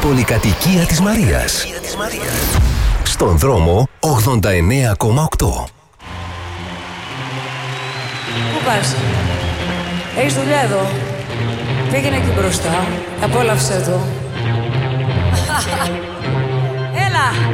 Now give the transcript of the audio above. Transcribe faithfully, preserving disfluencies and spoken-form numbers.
πολυκατοικία της Μαρίας. Στον δρόμο ογδόντα εννέα κόμμα οκτώ. Πού πας? Έχεις δουλειά εδώ? Πήγαινε εκεί μπροστά. Απόλαυσέ το. Έλα!